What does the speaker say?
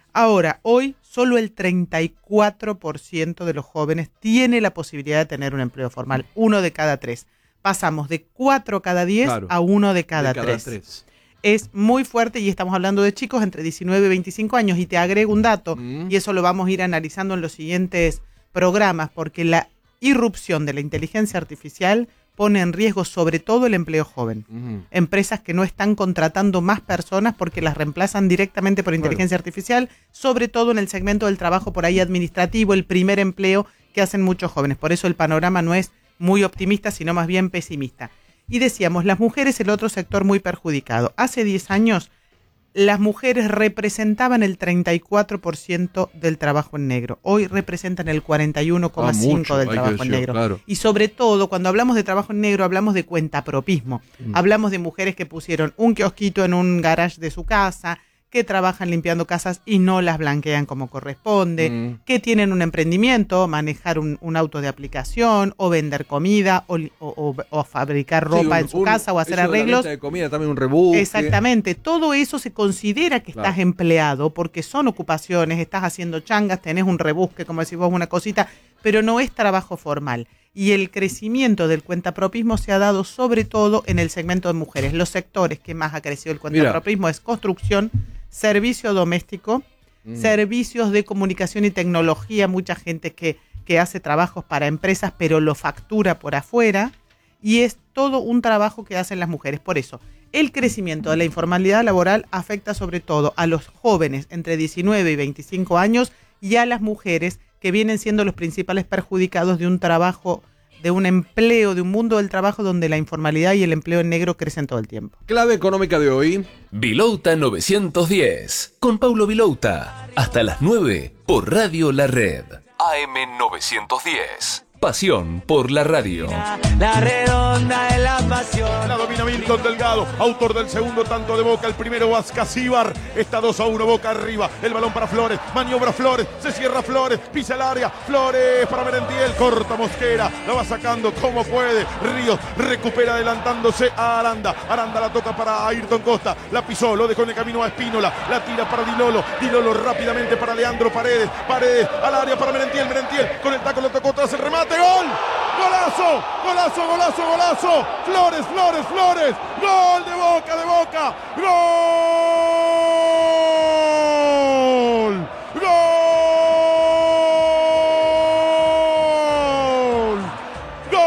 Ahora, hoy solo el 34% de los jóvenes tiene la posibilidad de tener un empleo formal, 1 de cada 3. Pasamos de 4 cada 10 a 1 de cada 3. Es muy fuerte y estamos hablando de chicos entre 19 y 25 años. Y te agrego un dato, y eso lo vamos a ir analizando en los siguientes programas, porque la irrupción de la inteligencia artificial pone en riesgo sobre todo el empleo joven. Empresas que no están contratando más personas porque las reemplazan directamente por inteligencia artificial, sobre todo en el segmento del trabajo por ahí administrativo, el primer empleo que hacen muchos jóvenes. Por eso el panorama no es muy optimista, sino más bien pesimista. Y decíamos, las mujeres, el otro sector muy perjudicado. Hace 10 años, las mujeres representaban el 34% del trabajo en negro. Hoy representan el 41,5% del trabajo en negro. Claro. Y sobre todo, cuando hablamos de trabajo en negro, hablamos de cuentapropismo. Hablamos de mujeres que pusieron un kiosquito en un garage de su casa, que trabajan limpiando casas y no las blanquean como corresponde, que tienen un emprendimiento, manejar un auto de aplicación, o vender comida, o fabricar ropa en su casa, o hacer arreglos. De comida, también un rebusque. Exactamente, todo eso se considera que estás empleado, porque son ocupaciones, estás haciendo changas, tenés un rebusque, como decís vos, una cosita, pero no es trabajo formal. Y el crecimiento del cuentapropismo se ha dado sobre todo en el segmento de mujeres. Los sectores que más ha crecido el cuentapropismo es construcción, servicio doméstico, servicios de comunicación y tecnología, mucha gente que hace trabajos para empresas pero lo factura por afuera, y es todo un trabajo que hacen las mujeres. Por eso, el crecimiento de la informalidad laboral afecta sobre todo a los jóvenes entre 19 y 25 años y a las mujeres, que vienen siendo los principales perjudicados de un trabajo, de un empleo, de un mundo del trabajo donde la informalidad y el empleo en negro crecen todo el tiempo. Clave económica de hoy. Vilouta 910, con Paulo Vilouta, hasta las 9 por Radio La Red. AM 910, pasión por la radio. La redonda es la pasión. La domina Milton Delgado, autor del segundo tanto de Boca. El primero Vascasíbar. Está 2-1, Boca arriba. El balón para Flores, maniobra Flores, se cierra Flores, pisa el área. Flores para Merentiel, corta Mosquera, la va sacando como puede. Ríos recupera adelantándose a Aranda. Aranda la toca para Ayrton Costa, la pisó, lo dejó en el camino a Espínola, la tira para Dilolo. Dilolo rápidamente para Leandro Paredes. Paredes al área para Merentiel. Merentiel con el taco lo tocó tras el remate. ¡Gol! ¡Golazo! ¡Golazo, golazo, golazo! ¡Flores, Flores, Flores! ¡Gol de Boca, de Boca! ¡Gol!